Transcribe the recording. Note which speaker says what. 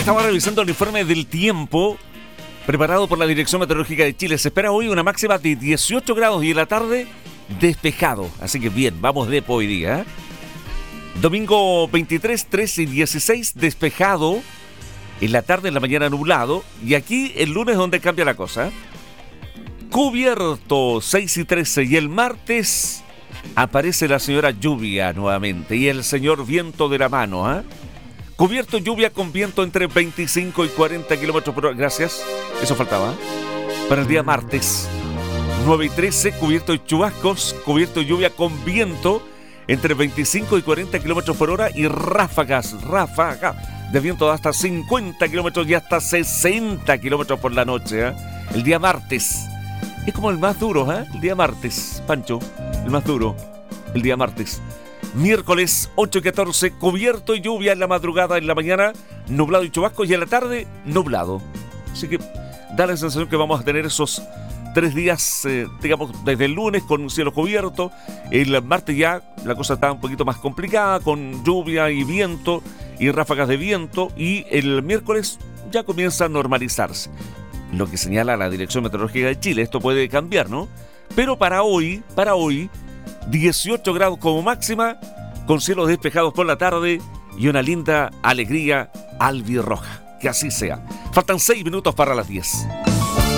Speaker 1: Estamos revisando el informe del tiempo preparado por la Dirección Meteorológica de Chile. Se espera hoy una máxima de 18 grados y en la tarde despejado. Así que bien, vamos de hoy día. Domingo 23, 13 y 16 despejado. En la tarde, en la mañana nublado. Y aquí el lunes donde cambia la cosa. Cubierto 6 y 13. Y el martes aparece la señora lluvia nuevamente. Y el señor viento de la mano. Cubierto lluvia con viento entre 25 y 40 kilómetros por hora. Gracias. Eso faltaba. Para el día martes 9 y 13. Cubierto de chubascos. Cubierto de lluvia con viento entre 25 y 40 kilómetros por hora. Y ráfagas de viento de hasta 50 kilómetros y hasta 60 kilómetros por la noche. El día martes. Es como el más duro, el día martes, Pancho. El más duro. El día martes. Miércoles 8 y 14, cubierto y lluvia en la madrugada, en la mañana, nublado y chubascos, y en la tarde, nublado. Así que da la sensación que vamos a tener esos 3 días, digamos, desde el lunes con cielo cubierto. El martes ya la cosa está un poquito más complicada, con lluvia y viento y ráfagas de viento. Y el miércoles ya comienza a normalizarse. Lo que señala la Dirección Meteorológica de Chile, esto puede cambiar, ¿no? Pero para hoy, 18 grados como máxima, con cielos despejados por la tarde y una linda alegría albirroja. Que así sea. Faltan 6 minutos para las 10.